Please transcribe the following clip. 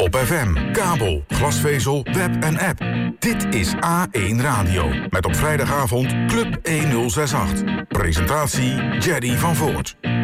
Op FM, kabel, glasvezel, web en app. Dit is A1 Radio. Met op vrijdagavond Club 1068. Presentatie Jerry van Voort.